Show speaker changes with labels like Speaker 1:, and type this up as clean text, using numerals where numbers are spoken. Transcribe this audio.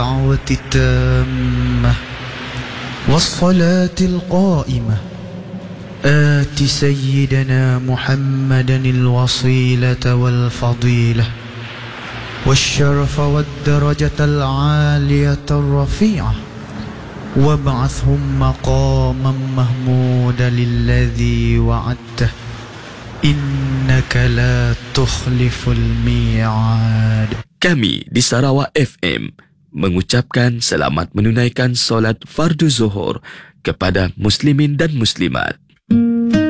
Speaker 1: الدعوة التامة والصلاة القائمة آت سيدنا محمدا الوصيلة والفضيلة والشرف والدرجة العالية الرفيعة وابعثهم مقاما محمودا الذي وعدته إنك لا تخلف الميعاد.
Speaker 2: Kami di Sarawak FM mengucapkan selamat menunaikan solat fardu zuhur kepada muslimin dan muslimat.